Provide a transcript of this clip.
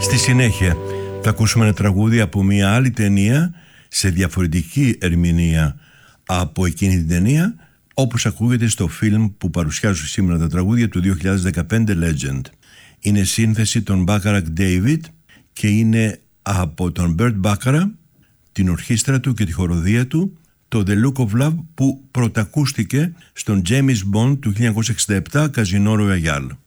Στη συνέχεια θα ακούσουμε ένα τραγούδι από μια άλλη ταινία σε διαφορετική ερμηνεία από εκείνη την ταινία, όπως ακούγεται στο φιλμ που παρουσιάζω σήμερα τα τραγούδια του 2015 Legend. Είναι σύνθεση των Bacharach David και είναι από τον Burt Bacharach, την ορχήστρα του και τη χοροδία του, το The Look of Love που πρωτακούστηκε στον James Bond του 1967 Casino Royale.